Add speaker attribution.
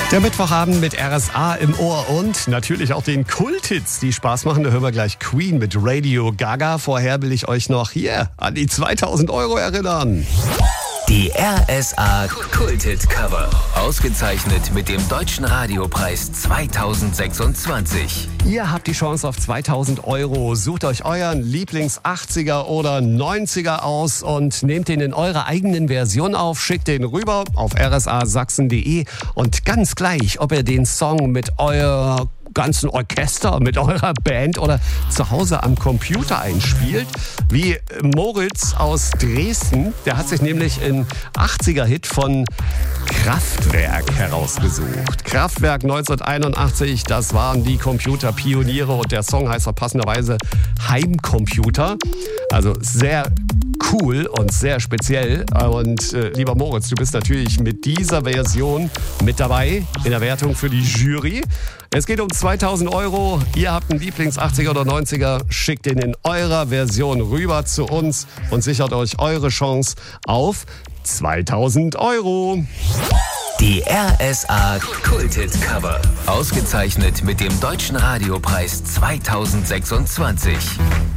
Speaker 1: Der Mittwochabend mit RSA im Ohr und natürlich auch den Kulthits, die Spaß machen. Da hören wir gleich Queen mit Radio Gaga. Vorher will ich euch noch hier an die 2000 Euro erinnern.
Speaker 2: Die RSA Kulthit-Cover. Ausgezeichnet mit dem Deutschen Radiopreis 2026.
Speaker 1: Ihr habt die Chance auf 2000 Euro. Sucht euch euren Lieblings-80er oder 90er aus und nehmt den in eurer eigenen Version auf. Schickt den rüber auf rsasachsen.de und ganz gleich, ob ihr den Song mit eurer ganzen Orchester, mit eurer Band oder zu Hause am Computer einspielt, wie Moritz aus Dresden. Der hat sich nämlich einen 80er-Hit von Kraftwerk herausgesucht. Kraftwerk 1981, das waren die Computerpioniere und der Song heißt auch passenderweise Heimcomputer. Also sehr cool und sehr speziell. Und lieber Moritz, du bist natürlich mit dieser Version mit dabei in der Wertung für die Jury. Es geht um 2000 Euro. Ihr habt einen Lieblings-80er oder 90er. Schickt den in eurer Version rüber zu uns und sichert euch eure Chance auf 2000 Euro.
Speaker 2: Die RSA Kulthit-Cover. Ausgezeichnet mit dem Deutschen Radiopreis 2026.